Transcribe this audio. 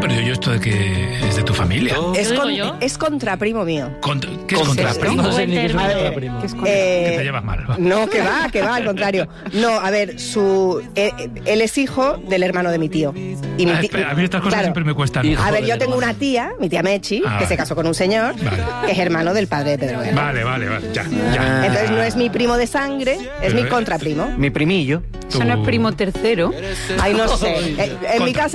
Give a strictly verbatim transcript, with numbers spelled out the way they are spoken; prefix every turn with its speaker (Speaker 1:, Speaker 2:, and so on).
Speaker 1: pero yo esto de que es de tu familia.
Speaker 2: Es,
Speaker 3: ¿Lo
Speaker 2: con,
Speaker 3: digo yo?
Speaker 2: es contraprimo mío.
Speaker 1: Contra, ¿Qué es contraprimo?
Speaker 4: No sé ni qué es
Speaker 3: A
Speaker 4: una
Speaker 3: ver,
Speaker 4: contraprimo.
Speaker 2: Eh,
Speaker 1: Que te llevas mal. va.
Speaker 2: No, que va, que va, al contrario. No, a ver, su eh, él es hijo del hermano de mi tío. Y mi
Speaker 1: Ah,
Speaker 2: ti-
Speaker 1: espera, a mí estas cosas
Speaker 2: claro.
Speaker 1: siempre me cuestan.
Speaker 4: Hijo.
Speaker 2: A ver, yo
Speaker 4: Joder,
Speaker 2: tengo
Speaker 4: hermano.
Speaker 2: una tía, mi tía Mechi,
Speaker 1: Ah,
Speaker 2: que se
Speaker 1: vale.
Speaker 2: casó con un señor
Speaker 1: Vale.
Speaker 2: que es hermano del padre de Pedro Guerra.
Speaker 1: Vale, vale, vale. Ya, ya.
Speaker 2: Entonces no es mi primo de sangre, es
Speaker 1: Pero
Speaker 2: mi
Speaker 1: es-
Speaker 2: contraprimo.
Speaker 4: Mi primillo.
Speaker 5: Eso no es primo tercero.
Speaker 2: Ay, no sé. Eh, En mi
Speaker 1: Contra-
Speaker 2: casa